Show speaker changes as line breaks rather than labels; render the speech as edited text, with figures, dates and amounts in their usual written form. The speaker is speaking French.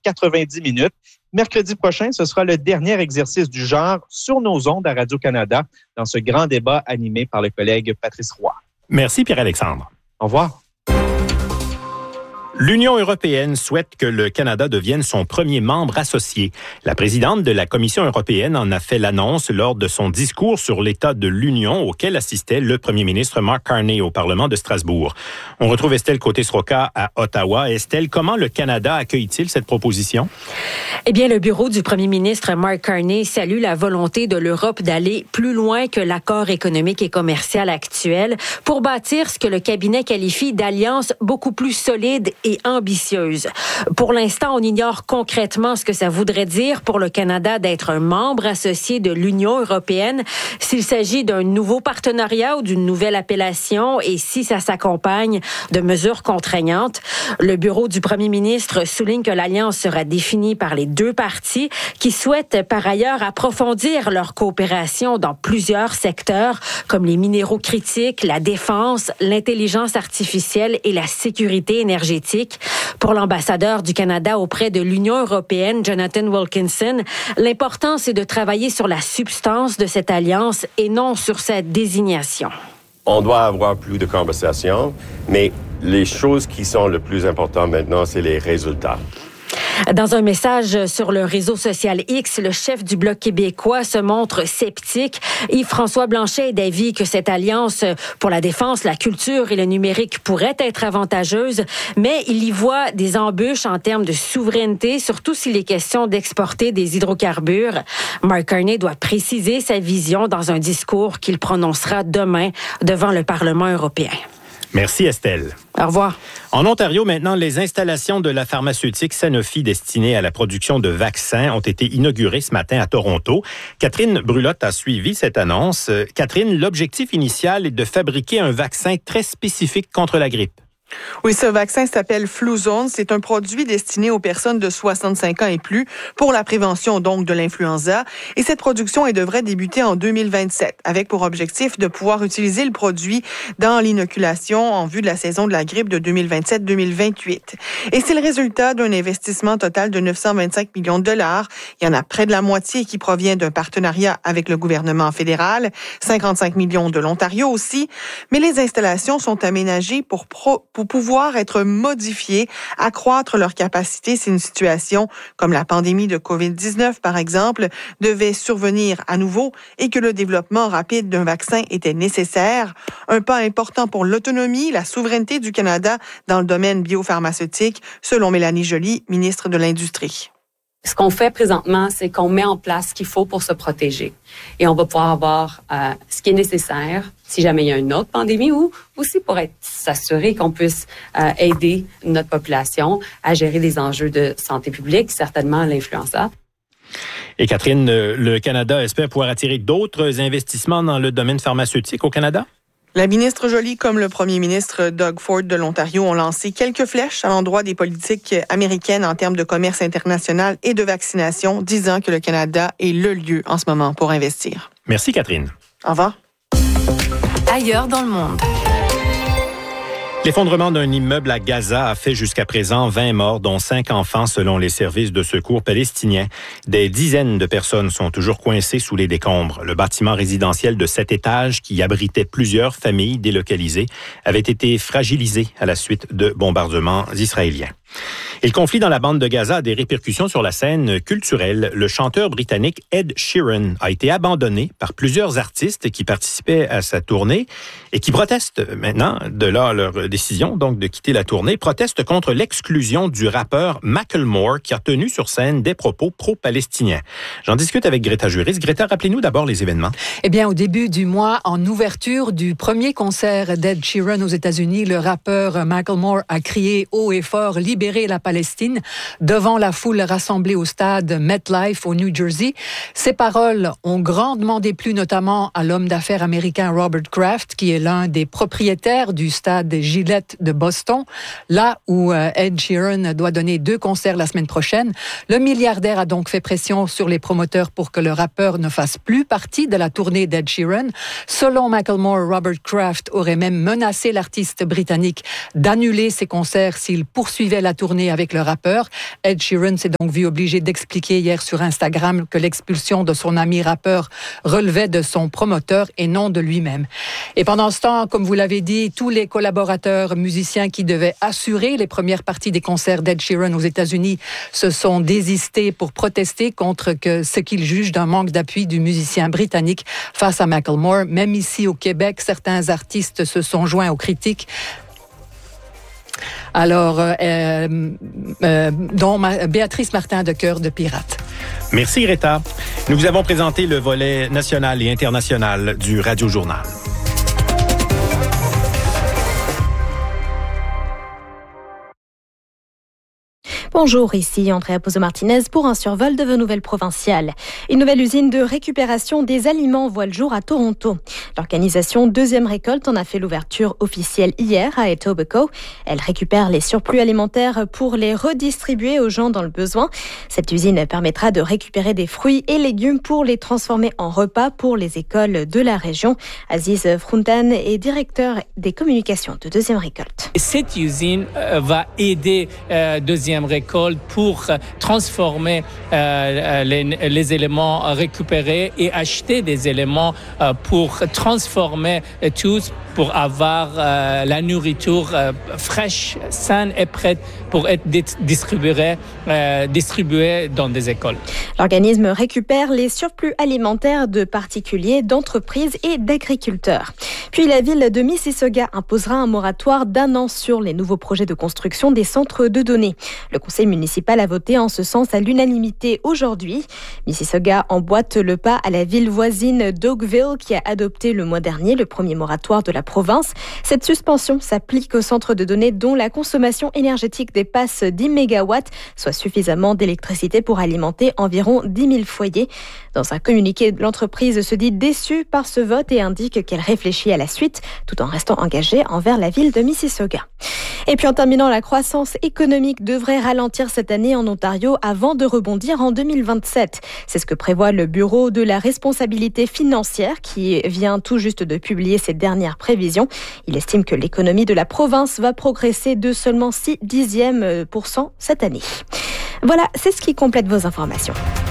90 minutes. Mercredi prochain, ce sera le dernier exercice du genre sur nos ondes à Radio-Canada dans ce grand débat animé par le collègue Patrice Roy.
Merci Pierre-Alexandre.
Au revoir.
L'Union européenne souhaite que le Canada devienne son premier membre associé. La présidente de la Commission européenne en a fait l'annonce lors de son discours sur l'état de l'Union auquel assistait le premier ministre Mark Carney au Parlement de Strasbourg. On retrouve Estelle Côté-Sroka à Ottawa. Estelle, comment le Canada accueille-t-il cette proposition?
Eh bien, le bureau du premier ministre Mark Carney salue la volonté de l'Europe d'aller plus loin que l'accord économique et commercial actuel pour bâtir ce que le cabinet qualifie d'alliance beaucoup plus solide et ambitieuse. Pour l'instant, on ignore concrètement ce que ça voudrait dire pour le Canada d'être un membre associé de l'Union européenne, s'il s'agit d'un nouveau partenariat ou d'une nouvelle appellation et si ça s'accompagne de mesures contraignantes. Le bureau du premier ministre souligne que l'alliance sera définie par les deux parties qui souhaitent par ailleurs approfondir leur coopération dans plusieurs secteurs comme les minéraux critiques, la défense, l'intelligence artificielle et la sécurité énergétique. Pour l'ambassadeur du Canada auprès de l'Union européenne, Jonathan Wilkinson, l'important, c'est de travailler sur la substance de cette alliance et non sur sa désignation.
On doit avoir plus de conversations, mais les choses qui sont le plus importantes maintenant, c'est les résultats.
Dans un message sur le réseau social X, le chef du Bloc québécois se montre sceptique. Yves-François Blanchet est d'avis que cette alliance pour la défense, la culture et le numérique pourrait être avantageuse, mais il y voit des embûches en termes de souveraineté, surtout s'il est question d'exporter des hydrocarbures. Mark Carney doit préciser sa vision dans un discours qu'il prononcera demain devant le Parlement européen.
Merci Estelle.
Au revoir.
En Ontario, maintenant, les installations de la pharmaceutique Sanofi destinées à la production de vaccins ont été inaugurées ce matin à Toronto. Catherine Brulotte a suivi cette annonce. Catherine, l'objectif initial est de fabriquer un vaccin très spécifique contre la grippe.
Oui, ce vaccin s'appelle Fluzone. C'est un produit destiné aux personnes de 65 ans et plus pour la prévention donc de l'influenza. Et cette production, elle devrait débuter en 2027 avec pour objectif de pouvoir utiliser le produit dans l'inoculation en vue de la saison de la grippe de 2027-2028. Et c'est le résultat d'un investissement total de 925 millions de dollars. Il y en a près de la moitié qui provient d'un partenariat avec le gouvernement fédéral, 55 millions de l'Ontario aussi. Mais les installations sont aménagées pour pouvoir être modifiées, accroître leur capacité si une situation comme la pandémie de COVID-19, par exemple, devait survenir à nouveau et que le développement rapide d'un vaccin était nécessaire. Un pas important pour l'autonomie, la souveraineté du Canada dans le domaine biopharmaceutique, selon Mélanie Joly, ministre de l'Industrie.
Ce qu'on fait présentement, c'est qu'on met en place ce qu'il faut pour se protéger. Et on va pouvoir avoir ce qui est nécessaire si jamais il y a une autre pandémie ou aussi pour s'assurer qu'on puisse aider notre population à gérer des enjeux de santé publique, certainement l'influenza.
Et Catherine, le Canada espère pouvoir attirer d'autres investissements dans le domaine pharmaceutique au Canada?
La ministre Joly comme le premier ministre Doug Ford de l'Ontario ont lancé quelques flèches à l'endroit des politiques américaines en termes de commerce international et de vaccination, disant que le Canada est le lieu en ce moment pour investir.
Merci Catherine.
Au revoir.
Ailleurs dans le monde.
L'effondrement d'un immeuble à Gaza a fait jusqu'à présent 20 morts, dont 5 enfants selon les services de secours palestiniens. Des dizaines de personnes sont toujours coincées sous les décombres. Le bâtiment résidentiel de 7 étages, qui abritait plusieurs familles délocalisées, avait été fragilisé à la suite de bombardements israéliens. Et le conflit dans la bande de Gaza a des répercussions sur la scène culturelle. Le chanteur britannique Ed Sheeran a été abandonné par plusieurs artistes qui participaient à sa tournée et qui protestent maintenant, de là leur décision donc de quitter la tournée, protestent contre l'exclusion du rappeur Macklemore qui a tenu sur scène des propos pro-palestiniens. J'en discute avec Greta Juris. Greta, rappelez-nous d'abord les événements.
Eh bien, au début du mois, en ouverture du premier concert d'Ed Sheeran aux États-Unis, le rappeur Macklemore a crié haut et fort « Libérez la Palestine » devant la foule rassemblée au stade MetLife au New Jersey. Ces paroles ont grandement déplu notamment à l'homme d'affaires américain Robert Kraft, qui est l'un des propriétaires du stade Gillette de Boston, là où Ed Sheeran doit donner 2 concerts la semaine prochaine. Le milliardaire a donc fait pression sur les promoteurs pour que le rappeur ne fasse plus partie de la tournée d'Ed Sheeran. Selon Macklemore, Robert Kraft aurait même menacé l'artiste britannique d'annuler ses concerts s'il poursuivait la tournée avec le rappeur. Ed Sheeran s'est donc vu obligé d'expliquer hier sur Instagram que l'expulsion de son ami rappeur relevait de son promoteur et non de lui-même. Et pendant ce temps, comme vous l'avez dit, tous les collaborateurs musiciens qui devaient assurer les premières parties des concerts d'Ed Sheeran aux États-Unis se sont désistés pour protester contre ce qu'ils jugent d'un manque d'appui du musicien britannique face à Macklemore. Même ici au Québec, certains artistes se sont joints aux critiques. Alors, dont Béatrice Martin de Cœur de Pirate.
Merci Greta. Nous vous avons présenté le volet national et international du Radio Journal.
Bonjour, ici Andrea Pozzo-Martinez pour un survol de vos nouvelles provinciales. Une nouvelle usine de récupération des aliments voit le jour à Toronto. L'organisation Deuxième Récolte en a fait l'ouverture officielle hier à Etobicoke. Elle récupère les surplus alimentaires pour les redistribuer aux gens dans le besoin. Cette usine permettra de récupérer des fruits et légumes pour les transformer en repas pour les écoles de la région. Aziz Frountan est directeur des communications de Deuxième Récolte.
Cette usine va aider Deuxième Récolte pour transformer les éléments récupérés et acheter des éléments pour transformer tous pour avoir la nourriture fraîche, saine et prête pour être distribuée dans des écoles.
L'organisme récupère les surplus alimentaires de particuliers, d'entreprises et d'agriculteurs. Puis la ville de Mississauga imposera un moratoire d'1 an sur les nouveaux projets de construction des centres de données. Le conseil municipal a voté en ce sens à l'unanimité aujourd'hui. Mississauga emboîte le pas à la ville voisine d'Oakville qui a adopté le mois dernier le premier moratoire de la province. Cette suspension s'applique aux centres de données dont la consommation énergétique dépasse 10 mégawatts, soit suffisamment d'électricité pour alimenter environ 10 000 foyers. Dans un communiqué, l'entreprise se dit déçue par ce vote et indique qu'elle réfléchit à la suite, tout en restant engagée envers la ville de Mississauga. Et puis en terminant, la croissance économique devrait ralentir cette année en Ontario avant de rebondir en 2027. C'est ce que prévoit le Bureau de la responsabilité financière qui vient tout juste de publier ses dernières prévisions. Il estime que l'économie de la province va progresser de seulement 0,6% cette année. Voilà, c'est ce qui complète vos informations.